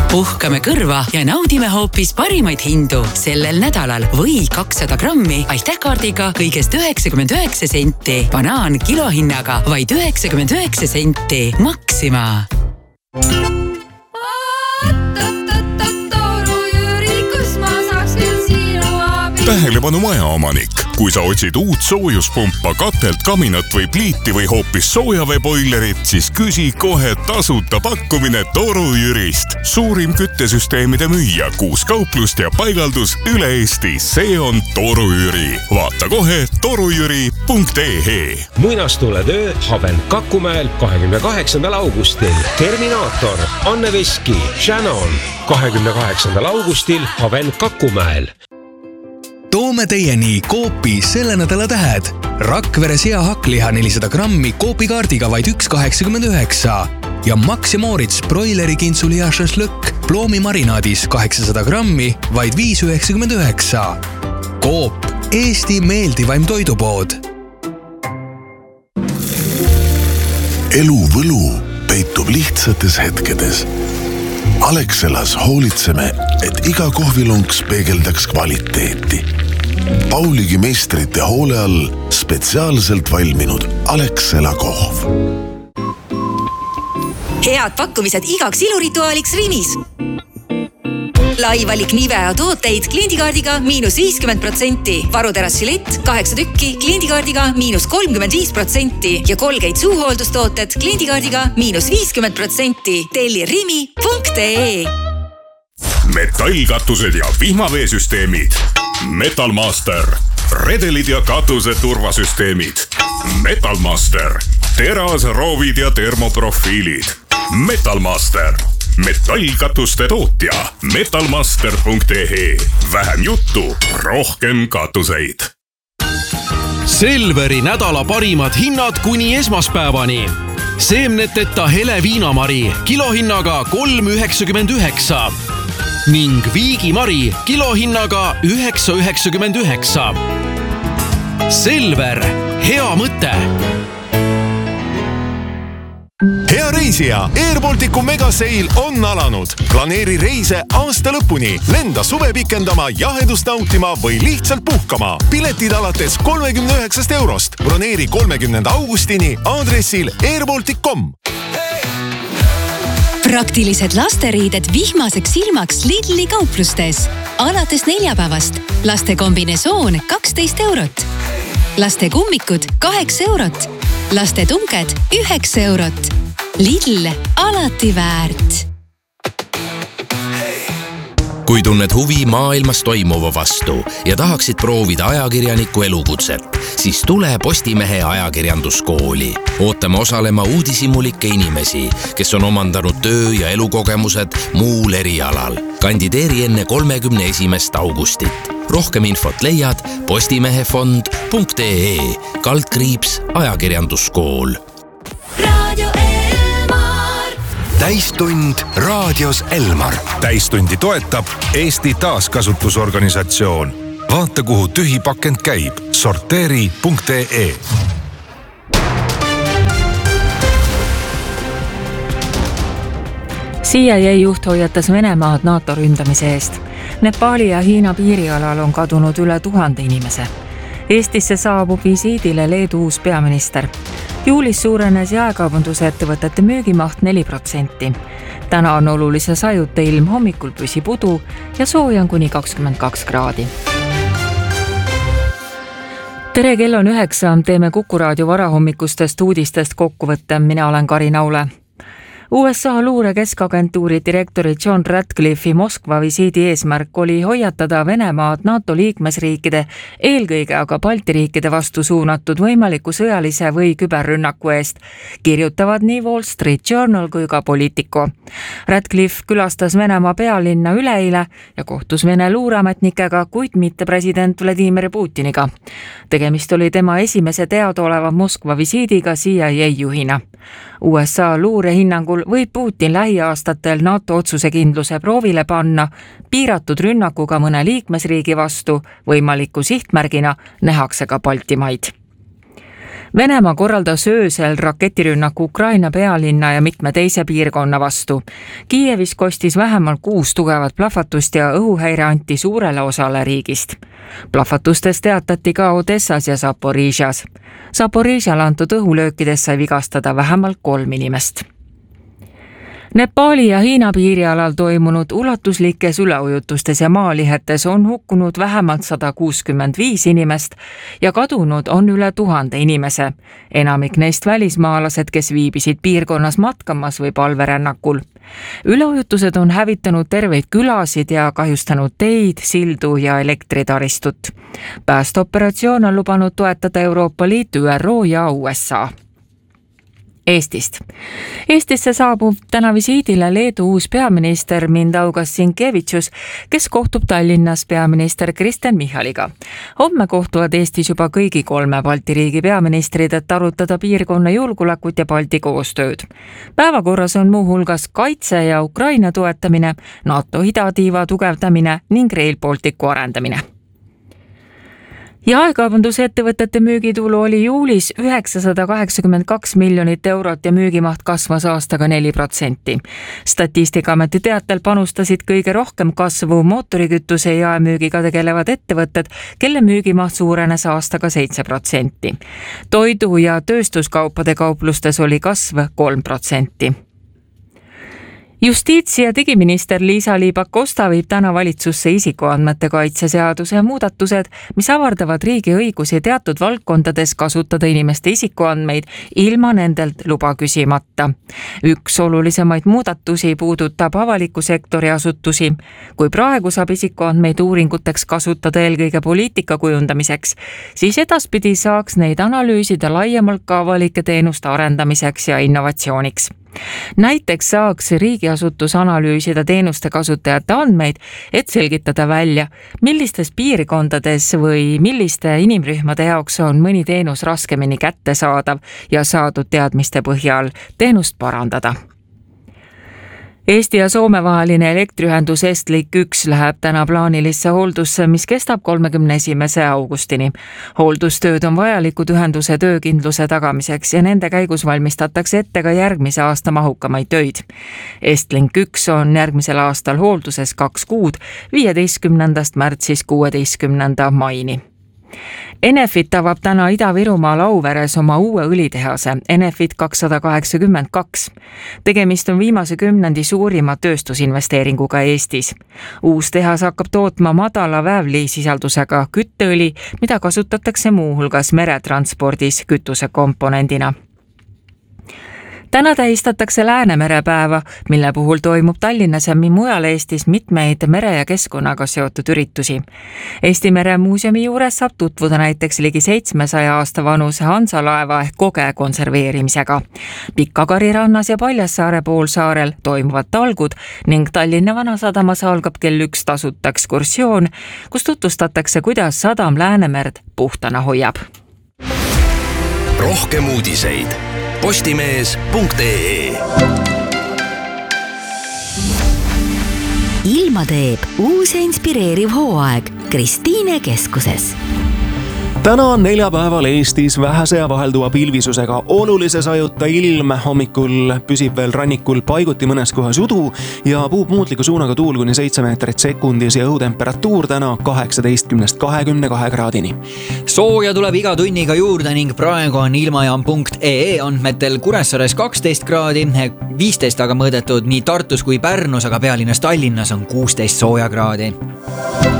Puhkame kõrva ja naudime hoopis parimaid hindu sellel nädalal või 200 grammi aitähkaardiga kõigest 99 senti. Banaan kilohinnaga vaid 99 senti. Maxima. Tähelepanu majaomanik. Kui sa otsid uut soojuspumpa, katelt, kaminat või pliiti või hoopis soojaveeboilerit, siis küsi kohe tasuta pakkumine Toru Jürist. Suurim küttesüsteemide müüja, 6 kauplust ja paigaldus üle Eesti. See on Toru Jüri. Vaata kohe torujüri.ee. Muinastuletöö Haven Kakumäel 28. augustil. Terminaator, Anne Veski, Shannon 28. augustil Haven Kakumäel. Toome teieni Coopi selle nädala tähed. Rakvere seahakliha 400 grammi Coopi-kaardiga vaid 1,89 ja Max & Moritz broileri kintsuliha šašlõkk ploomi marinaadis 800 grammi vaid 5,99. Coop, Eesti meeldivaim toidupood. Elu võlu peitub lihtsates hetkedes. Alexelas hoolitseme, et iga kohvilunks peegeldaks kvaliteeti. Pauligi meistrite hoole all spetsiaalselt valminud Alexela kohv. Head pakkumised igaks ilurituaaliks Rimis. Lai valik Nivea tooteid kliendikaardiga -50%. Varuterassilett 8 tükki kliendikaardiga -35% ja Colgate suuhooldustooted kliendikaardiga -50%. Telli rimi.ee. Metallkatused ja vihmaveesüsteemid. Metalmaster. Redelid ja katuse turvasüsteemid. Metalmaster. Terasroovid ja termoprofiilid. Metalmaster. Metallkatuste tootja. Metalmaster.ee. Vähem juttu, rohkem katuseid. Selveri nädala parimad hinnad kuni esmaspäevani. Seemneteta hele viinamari kilohinnaga 3,99 ning viigimari kilohinnaga 9,99. Selver, hea mõte! Hea reisija, Air Balticu megaseil on alanud. Planeeri reise aasta lõpuni, lenda suve pikendama, jahedust nautima või lihtsalt puhkama. Piletid alates 39 eurost. Broneeri 30. augustini aadressil airbaltic.com. Praktilised lasteriided vihmaseks ilmaks Lidli kauplustes. Alates neljapäevast. Laste kombinesoon 12 eurot. Laste kummikud 8 eurot. Laste tunked 9 eurot. Lidl, alati väärt. Kui tunned huvi maailmas toimuva vastu ja tahaksid proovida ajakirjaniku elukutset, siis tule Postimehe ajakirjanduskooli. Ootame osalema uudishimulikke inimesi, kes on omandanud töö- ja elukogemused muul erialal. Kandideeri enne 31. augustit. Rohkem infot leiad postimehefond.ee /ajakirjanduskool. Täistund raadios Elmar. Täistundi toetab Eesti taaskasutusorganisatsioon. Vaata, kuhu tühi pakend käib. Sorteeri.ee. CIA juht hoiatas Venemaad NATO ründamise eest. Nepali ja Hiina piirialal on kadunud üle 1000 inimese. Eestisse saabub visiidile Leedu uus peaminister. Juulis suurenes jaekaubandusettevõtete müügimaht 4%. Täna on olulise sajuta ilm, hommikul püsib udu ja sooja on kuni 22 kraadi. Tere, kell on 9, teeme Kuku Raadio varahommikustest uudistest kokkuvõtte. Mina olen Kari Naule. USA luure keskagentuuri direktori John Ratcliffe'i Moskva visiidi eesmärk oli hoiatada Venemaad NATO liikmesriikide, eelkõige aga Balti riikide vastu suunatud võimaliku sõjalise või küberrünnaku eest, kirjutavad nii Wall Street Journal kui ka Politico. Ratcliffe külastas Venemaa pealinna üleeile ja kohtus Vene luureametnikega, kuid mitte president Vladimir Putiniga. Tegemist oli tema esimese teadaoleva Moskva visiidiga CIA juhina. USA luure hinnangul võib Putin lähiaastatel NATO otsusekindluse proovile panna, piiratud rünnakuga mõne liikmesriigi vastu, võimaliku sihtmärgina nähakse ka Baltimaid. Venemaa korraldas öösel raketirünnaku Ukraina pealinna ja mitme teise piirkonna vastu. Kiievis kostis vähemalt 6 tugevat plahvatust ja õhuhäire anti suurele osale riigist. Plahvatustest teatati ka Odessas ja Zaporižjas. Zaporižjal antud õhulöökides sai vigastada vähemalt 3 inimest. Nepaali ja Hiina piirialal toimunud ulatuslikes üleujutustes ja maalihetes on hukkunud vähemalt 165 inimest ja kadunud on üle 1000 inimese. Enamik neist välismaalased, kes viibisid piirkonnas matkamas või palverännakul. Üleujutused on hävitanud terveid külasid ja kahjustanud teid, sildu ja elektritaristut. Päästeoperatsioon on lubanud toetada Euroopa Liitu, ÜRO ja USA. Eestist. Eestisse saabub täna visiidile Leedu uus peaminister Mindaugas Sinkevicius, kes kohtub Tallinnas peaminister Kristen Michaliga. Homme kohtuvad Eestis juba kõigi 3 Balti riigi peaministrid, et arutada piirkonna julgeolekut ja Balti koostööd. Päevakorras on muuhulgas kaitse ja Ukraina toetamine, NATO idatiiva tugevdamine ning Rail Balticu arendamine. Jaekaubandusettevõtete müügitulu oli juulis 982 miljonit eurot ja müügimaht kasvas aastaga 4%. Statistikaameti teatel panustasid kõige rohkem kasvu mootorikütuse jaemüügiga tegelevad ettevõtted, kelle müügimaht suurenes aastaga 7%. Toidu- ja tööstuskaupade kauplustes oli kasv 3%. Justiits- ja digiminister Liisa-Ly Pakosta viib täna valitsusse isikuandmete kaitse seaduse muudatused, mis avardavad riigi õigusi teatud valdkondades kasutada inimeste isikuandmeid ilma nendelt luba küsimata. Üks olulisemaid muudatusi puudutab avaliku sektori asutusi. Kui praegu saab isikuandmeid uuringuteks kasutada eelkõige poliitika kujundamiseks, siis edaspidi saaks neid analüüsida laiemalt ka avalike teenuste arendamiseks ja innovatsiooniks. Näiteks saaks riigiasutus analüüsida teenuste kasutajate andmeid, et selgitada välja, millistes piirkondades või milliste inimrühmade jaoks on mõni teenus raskemini kättesaadav ja saadud teadmiste põhjal teenust parandada. Eesti ja Soome vaheline elektriühendus Estlink 1 läheb täna plaanilisse hooldusse, mis kestab 31. augustini. Hooldustööd on vajalikud ühenduse töökindluse tagamiseks ja nende käigus valmistatakse ette ka järgmise aasta mahukamaid töid. Estlink 1 on järgmisel aastal hoolduses 2 kuud, 15. märtsis 16. maini. Enefit avab täna Ida-Virumaal Auveres oma uue õlitehase, Enefit 282. Tegemist on viimase 10 suurima tööstusinvesteeringuga Eestis. Uus tehas hakkab tootma madala väävlisisaldusega kütteõli, mida kasutatakse muuhulgas meretranspordis kütusekomponendina. Täna tähistatakse Läänemere päeva, mille puhul toimub Tallinnas ja mujal Eestis mitmeid mere ja keskkonnaga seotud üritusi. Eesti Meremuuseumi juures saab tutvuda näiteks ligi 700 aasta vanuse Hansalaeva ehk Koge konserveerimisega. Pikakari rannas ja Paljassaare poolsaarel toimuvad talgud ning Tallinna Vanasadamas algab kell 1 tasuta ekskursioon, kus tutvustatakse, kuidas sadam Läänemerd puhtana hoiab. Rohkem uudiseid postimees.ee. Ilma teeb uus ja inspireeriv hooaeg Kristiine keskuses. Täna on neljapäeval Eestis vähese ja vahelduva pilvisusega olulise sajuta ilm. Hommikul püsib veel rannikul paiguti mõnes kohas udu ja puhub muutliku suunaga tuul kuni 7 meetrit sekundis ja õhutemperatuur täna 18–22 kraadini. Sooja tuleb iga tunniga juurde ning praegu on ilmajaam.ee andmetel Kuressaares 12 kraadi, 15 aga mõõdetud nii Tartus kui Pärnus, aga pealinnas Tallinnas on 16 sooja kraadi.